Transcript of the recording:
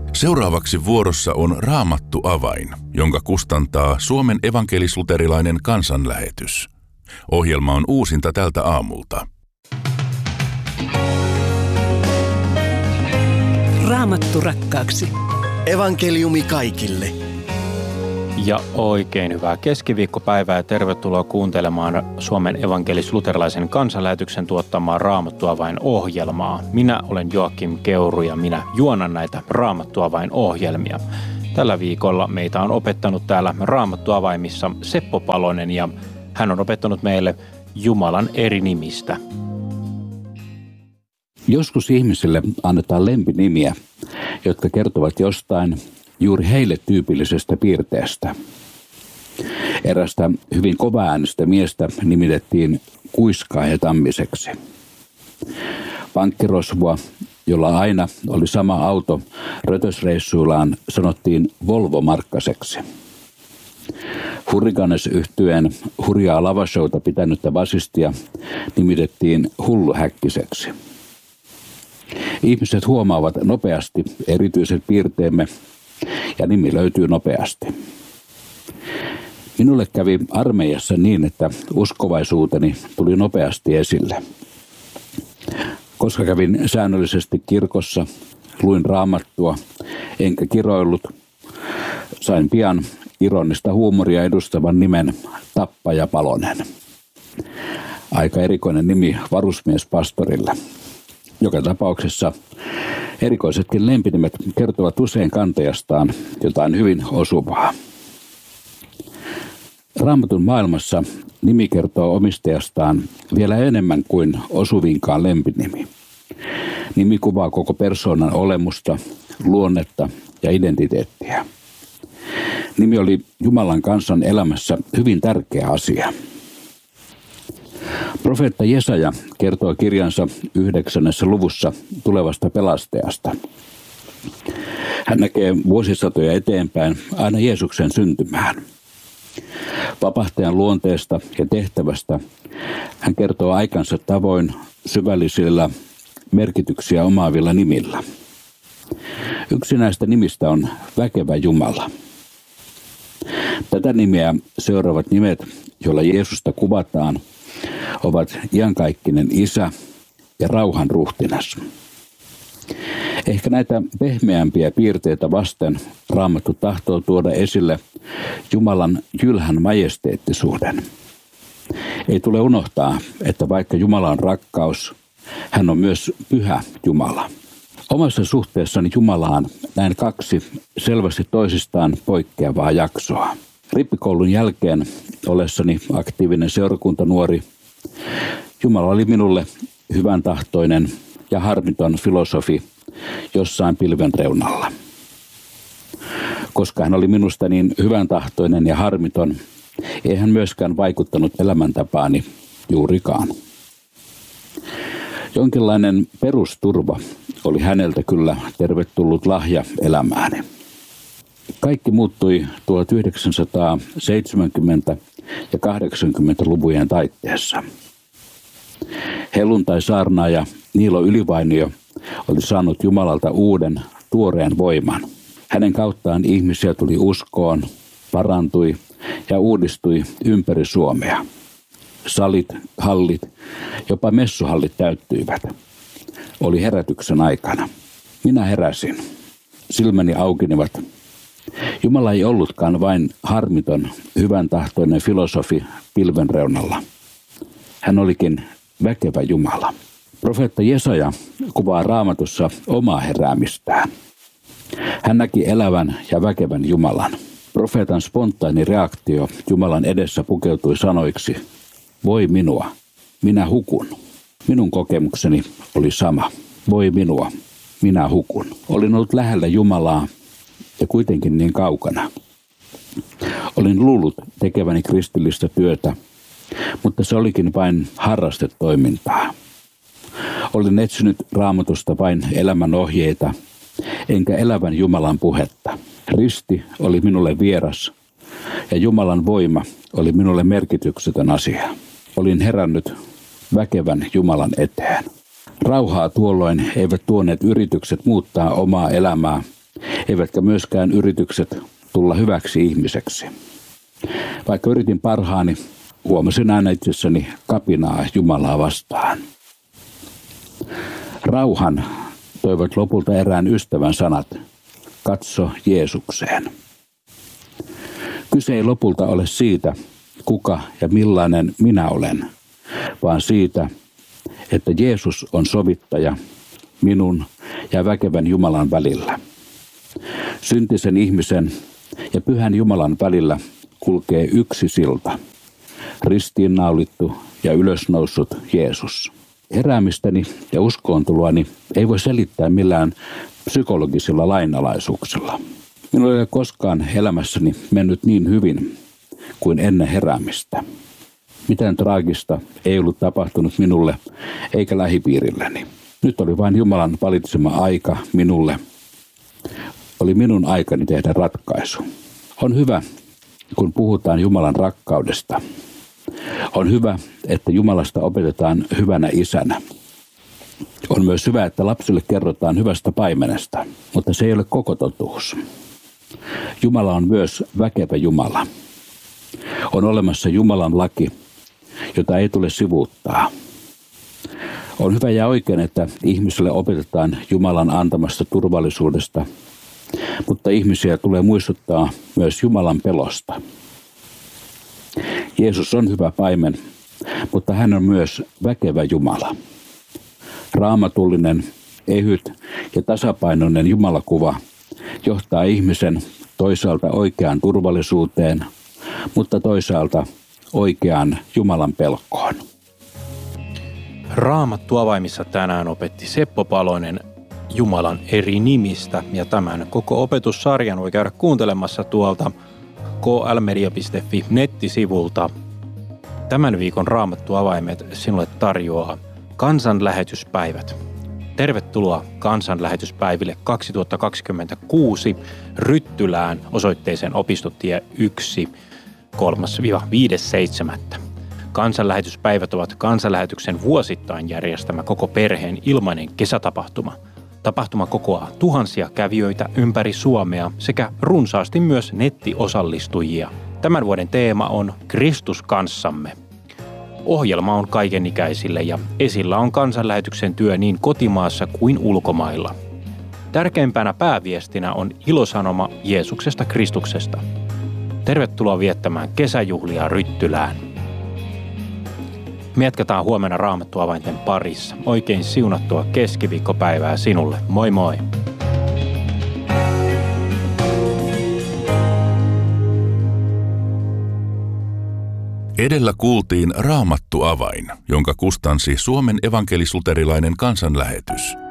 Seuraavaksi vuorossa on Raamattu avain, jonka kustantaa Suomen evankelis-luterilainen kansanlähetys. Ohjelma on uusinta tältä aamulta. Raamattu rakkaaksi. Evankeliumi kaikille. Ja oikein hyvää keskiviikkopäivää ja tervetuloa kuuntelemaan Suomen evankelis-luterilaisen kansanlähetyksen tuottamaa Raamattu avain ohjelmaa. Minä olen Joakim Keuru ja minä juonan näitä Raamattu avain ohjelmia. Tällä viikolla meitä on opettanut täällä Raamattu avaimissa Seppo Palonen ja hän on opettanut meille Jumalan eri nimistä. Joskus ihmisille annetaan lempinimiä, jotka kertovat jostain juuri heille tyypillisestä piirteestä. Erästä hyvin kovaäänistä miestä nimitettiin Kuiskaaja Tammiseksi. Pankkirosvoa, jolla aina oli sama auto rötösreissuillaan, sanottiin Volvo Markkaseksi. Hurrikanes-yhtyeen hurjaa lavashowta pitänyttä basistia nimitettiin Hullu Häkkiseksi. Ihmiset huomaavat nopeasti erityiset piirteemme ja nimi löytyy nopeasti. Minulle kävi armeijassa niin, että uskovaisuuteni tuli nopeasti esille. Koska kävin säännöllisesti kirkossa, luin Raamattua enkä kiroillut, sain pian ironista huumoria edustavan nimen Tappaja Palonen. Aika erikoinen nimi varusmiespastorille. Joka tapauksessa erikoisetkin lempinimet kertovat usein kantajastaan jotain hyvin osuvaa. Raamatun maailmassa nimi kertoo omistajastaan vielä enemmän kuin osuvinkaan lempinimi. Nimi kuvaa koko persoonan olemusta, luonnetta ja identiteettiä. Nimi oli Jumalan kansan elämässä hyvin tärkeä asia. Profeetta Jesaja kertoo kirjansa 9. luvussa tulevasta pelastajasta. Hän näkee vuosisatoja eteenpäin aina Jeesuksen syntymään. Vapahtajan luonteesta ja tehtävästä hän kertoo aikansa tavoin syvällisillä merkityksiä omaavilla nimillä. Yksi näistä nimistä on Väkevä Jumala. Tätä nimeä seuraavat nimet, joilla Jeesusta kuvataan, ovat iankaikkinen Isä ja rauhan ruhtinas. Ehkä näitä pehmeämpiä piirteitä vasten Raamattu tahtoo tuoda esille Jumalan jylhän majesteettisuuden. Ei tule unohtaa, että vaikka Jumala on rakkaus, hän on myös pyhä Jumala. Omassa suhteessani Jumalaan näen kaksi selvästi toisistaan poikkeavaa jaksoa. Rippikoulun jälkeen ollessani aktiivinen seurakuntanuori, Jumala oli minulle hyvän tahtoinen ja harmiton filosofi jossain pilven reunalla. Koska hän oli minusta niin hyvän tahtoinen ja harmiton, ei hän myöskään vaikuttanut elämäntapaani juurikaan. Jonkinlainen perusturva oli häneltä kyllä tervetullut lahja elämääni. Kaikki muuttui 1970- ja 80-luvujen taitteessa. Helluntai-saarnaaja Niilo Ylivainio oli saanut Jumalalta uuden, tuoreen voiman. Hänen kauttaan ihmisiä tuli uskoon, parantui ja uudistui ympäri Suomea. Salit, hallit, jopa messuhallit täyttyivät. Oli herätyksen aikana. Minä heräsin. Silmäni aukenivat. Jumala ei ollutkaan vain harmiton, hyvän tahtoinen filosofi pilven reunalla. Hän olikin väkevä Jumala. Profeetta Jesaja kuvaa Raamatussa omaa heräämistään. Hän näki elävän ja väkevän Jumalan. Profeetan spontaani reaktio Jumalan edessä pukeutui sanoiksi: voi minua, minä hukun. Minun kokemukseni oli sama. Voi minua, minä hukun. Olin ollut lähellä Jumalaa ja kuitenkin niin kaukana. Olin luullut tekeväni kristillistä työtä, mutta se olikin vain harrastetoimintaa. Olin etsinyt Raamatusta vain elämän ohjeita, enkä elävän Jumalan puhetta. Risti oli minulle vieras ja Jumalan voima oli minulle merkityksetön asia. Olin herännyt väkevän Jumalan eteen. Rauhaa tuolloin eivät tuoneet yritykset muuttaa omaa elämää, eivätkä myöskään yritykset tulla hyväksi ihmiseksi. Vaikka yritin parhaani, huomasin aina itsessäni kapinaa Jumalaa vastaan. Rauhan toivat lopulta erään ystävän sanat, katso Jeesukseen. Kyse ei lopulta ole siitä, kuka ja millainen minä olen, vaan siitä, että Jeesus on sovittaja minun ja väkevän Jumalan välillä. Syntisen ihmisen ja pyhän Jumalan välillä kulkee yksi silta, ristiinnaulittu ja ylösnoussut Jeesus. Heräämistäni ja uskoontuloani ei voi selittää millään psykologisilla lainalaisuuksilla. Minulla ei ole koskaan elämässäni mennyt niin hyvin kuin ennen heräämistä. Mitään traagista ei ollut tapahtunut minulle eikä lähipiirilleni. Nyt oli vain Jumalan valitsema aika minulle. Oli minun aikani tehdä ratkaisu. On hyvä, kun puhutaan Jumalan rakkaudesta. On hyvä, että Jumalasta opetetaan hyvänä isänä. On myös hyvä, että lapsille kerrotaan hyvästä paimenesta, mutta se ei ole koko totuus. Jumala on myös väkevä Jumala. On olemassa Jumalan laki, jota ei tule sivuuttaa. On hyvä ja oikein, että ihmisille opetetaan Jumalan antamasta turvallisuudesta, mutta ihmisiä tulee muistuttaa myös Jumalan pelosta. Jeesus on hyvä paimen, mutta hän on myös väkevä Jumala. Raamatullinen, ehyt ja tasapainoinen Jumalakuva johtaa ihmisen toisaalta oikeaan turvallisuuteen, mutta toisaalta oikeaan Jumalan pelkoon. Raamattu avaimissa tänään opetti Seppo Paloinen Jumalan eri nimistä, ja tämän koko opetussarjan voi käydä kuuntelemassa tuolta klmedia.fi nettisivulta. Tämän viikon Raamattu avaimet sinulle tarjoaa kansanlähetyspäivät. Tervetuloa kansanlähetyspäiville 2026 Ryttylään osoitteeseen Opistotie 1 3.–5.7. Kansanlähetyspäivät ovat kansanlähetyksen vuosittain järjestämä koko perheen ilmainen kesätapahtuma. Tapahtuma kokoaa tuhansia kävijöitä ympäri Suomea sekä runsaasti myös nettiosallistujia. Tämän vuoden teema on Kristus kanssamme. Ohjelma on kaikenikäisille ja esillä on kansanlähetyksen työ niin kotimaassa kuin ulkomailla. Tärkeimpänä pääviestinä on ilosanoma Jeesuksesta Kristuksesta. Tervetuloa viettämään kesäjuhlia Ryttylään. Me jatketaan huomenna Raamattu avainten parissa. Oikein siunattua keskiviikkopäivää sinulle. Moi moi! Edellä kuultiin Raamattu avain, jonka kustansi Suomen evankelis-luterilainen kansanlähetys.